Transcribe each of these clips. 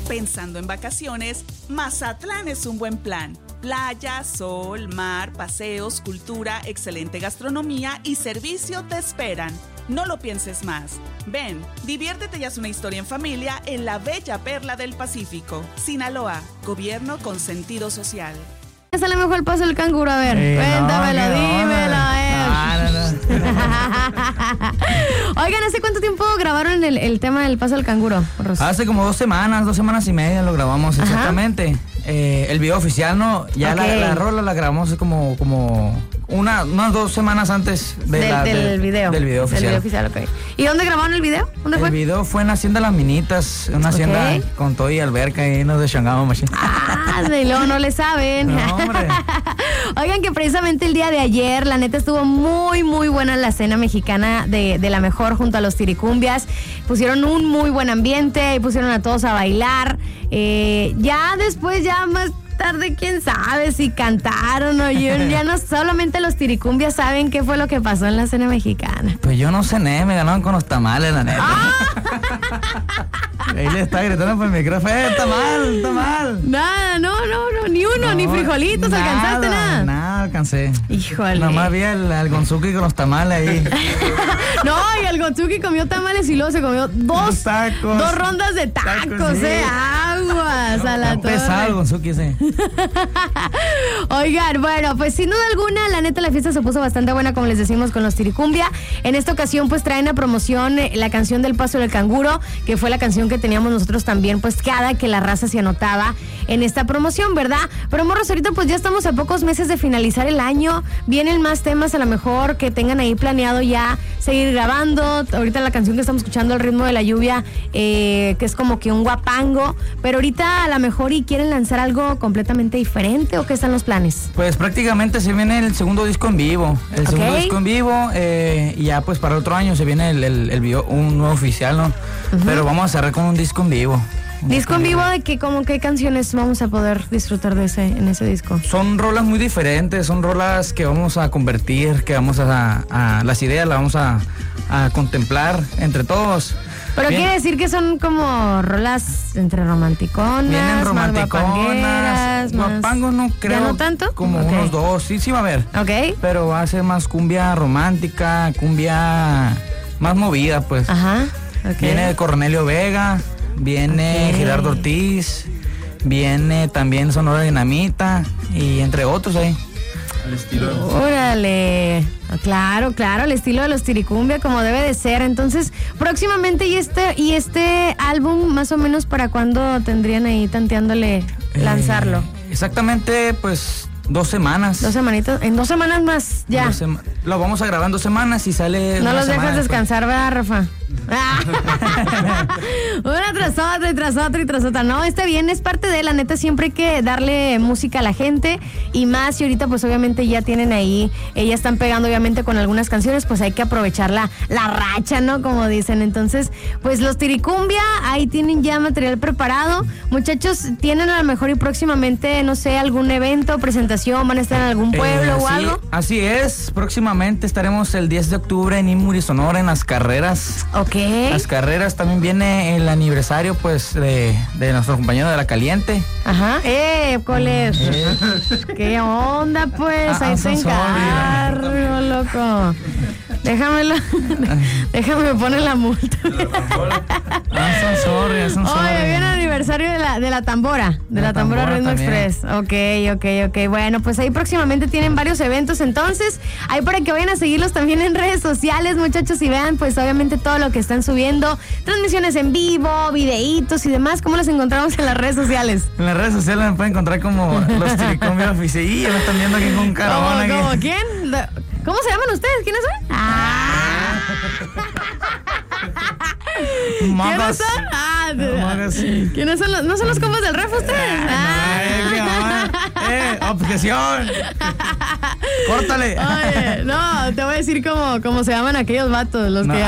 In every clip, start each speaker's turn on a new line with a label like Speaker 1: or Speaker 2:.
Speaker 1: Pensando en vacaciones, Mazatlán es un buen plan. Playa, sol, mar, paseos, cultura, excelente gastronomía y servicio te esperan. No lo pienses más. Ven, diviértete y haz una historia en familia en la bella perla del Pacífico. Sinaloa, gobierno con sentido social.
Speaker 2: Es a lo mejor el paso del canguro, a ver, cuéntamelo, dímelo, Oigan, ¿hace cuánto tiempo grabaron el tema del paso del canguro, Rosa?
Speaker 3: Hace como 2 semanas y media lo grabamos. Ajá. Exactamente. El video oficial, ¿no? Ya okay. la rola la grabamos como unas 2 semanas antes
Speaker 2: del video.
Speaker 3: Del video oficial.
Speaker 2: Del video oficial, ok. ¿Y dónde grabaron el video? ¿Dónde fue?
Speaker 3: El video fue en Hacienda Las Minitas, una hacienda con todo y alberca y nos deschangamos machín.
Speaker 2: Y luego no le saben.
Speaker 3: No, hombre.
Speaker 2: Oigan, que precisamente el día de ayer, la neta, estuvo muy, muy buena la cena mexicana de la mejor junto a los Tiricumbias. Pusieron un muy buen ambiente y pusieron a todos a bailar. Ya después, ya más tarde, quién sabe si cantaron o ya no solamente los Tiricumbias saben qué fue lo que pasó en la cena mexicana.
Speaker 3: Pues yo no cené, me ganaron con los tamales, la neta. Ahí le está gritando por el micrófono, está mal.
Speaker 2: Nada, no, ni uno, ni frijolitos,
Speaker 3: nada,
Speaker 2: ¿alcanzaste nada?
Speaker 3: Nada, alcancé.
Speaker 2: Híjole.
Speaker 3: Nomás vi al Gonzuki con los tamales ahí.
Speaker 2: No, y el Gonzuki comió tamales y luego se comió dos rondas de tacos, sí. Aguas a la torre.
Speaker 3: Pesado el Gonzuki, sí.
Speaker 2: Oigan, bueno, pues sin duda alguna, la neta, la fiesta se puso bastante buena, como les decimos, con los Tiricumbia. En esta ocasión, pues traen a promoción la canción del Paso del Canguro, que fue la canción que teníamos nosotros también, pues cada que la raza se anotaba en esta promoción, ¿verdad? Pero morros, ahorita pues ya estamos a pocos meses de finalizar el año, vienen más temas a lo mejor que tengan ahí planeado ya seguir grabando. Ahorita la canción que estamos escuchando, El ritmo de la lluvia, que es como que un guapango, pero ahorita a lo mejor y quieren lanzar algo completamente diferente, ¿o qué están los planes?
Speaker 3: Pues prácticamente se viene el segundo disco en vivo, y ya pues para el otro año se viene el video, un nuevo oficial, ¿no? Pero vamos a cerrar con un disco en vivo.
Speaker 2: ¿Disco en vivo de qué, como qué canciones vamos a poder disfrutar en ese disco?
Speaker 3: Son rolas muy diferentes, son rolas que vamos a convertir, que vamos las ideas las vamos a contemplar entre todos.
Speaker 2: Pero quiere decir que son como rolas entre romanticonas,
Speaker 3: vienen romanticonas, guapangos no creo.
Speaker 2: ¿Ya no tanto?
Speaker 3: Como unos 2, sí va a haber.
Speaker 2: Ok.
Speaker 3: Pero va a ser más cumbia romántica, cumbia más movida, pues.
Speaker 2: Ajá. Okay.
Speaker 3: Viene Cornelio Vega, viene Gerardo Ortiz, viene también Sonora Dinamita y entre otros ahí.
Speaker 4: Al estilo.
Speaker 2: Órale. Claro, el estilo de los Tiricumbia como debe de ser. Entonces, próximamente y este álbum, más o menos, ¿para cuándo tendrían ahí tanteándole lanzarlo?
Speaker 3: Exactamente, pues 2 semanas.
Speaker 2: 2 semanitas, en 2 semanas más, ya.
Speaker 3: Lo vamos a grabar en 2 semanas y sale.
Speaker 2: No los dejas descansar, ¿verdad, Rafa? Una tras otra. No, está bien, es parte de la neta, siempre hay que darle música a la gente y más, y ahorita pues obviamente ya tienen ahí, ya están pegando obviamente con algunas canciones, pues hay que aprovechar la racha, ¿no? Como dicen. Entonces, pues los Tiricumbia ahí tienen ya material preparado. Muchachos, ¿tienen a lo mejor y próximamente, no sé, algún evento, presentación, van a estar en algún pueblo o algo?
Speaker 3: Así es, próximamente estaremos el 10 de octubre en Imuri, Sonora, en Las Carreras.
Speaker 2: Ok.
Speaker 3: Las Carreras, también viene el aniversario pues de nuestro compañero de La Caliente.
Speaker 2: Ajá. ¿Cuál ¿Qué onda pues? Ahí te encargo, loco. Déjame poner la multa.
Speaker 3: Oye,
Speaker 2: viene el aniversario de la tambora, de la tambora Ritmo Express. Ok. Bueno, pues ahí próximamente tienen varios eventos, entonces, ahí para que vayan a seguirlos también en redes sociales, muchachos, y vean pues obviamente todo lo que están subiendo, transmisiones en vivo, videitos y demás. ¿Cómo los encontramos en las redes sociales?
Speaker 3: En las redes sociales me pueden encontrar como los Tiricumbia Oficial. Y me están viendo aquí con un carabón.
Speaker 2: ¿Cómo quién? ¿Cómo se llaman ustedes? ¿Quiénes son? ¿Quiénes son? ¿Quiénes son ¿No son los compas del ref ustedes?
Speaker 3: Objeción. Córtale.
Speaker 2: Oye, no, te voy a decir cómo se llaman aquellos vatos, los que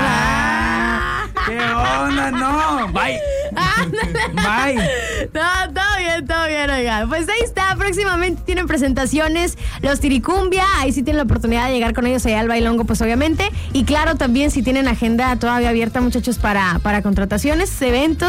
Speaker 3: ¿qué onda? No, bye. Bye.
Speaker 2: No, todo bien, oigan. Pues ahí está, próximamente tienen presentaciones los Tiricumbia, ahí sí tienen la oportunidad de llegar con ellos allá al bailongo, pues obviamente. Y claro, también si tienen agenda todavía abierta, muchachos, para contrataciones, eventos.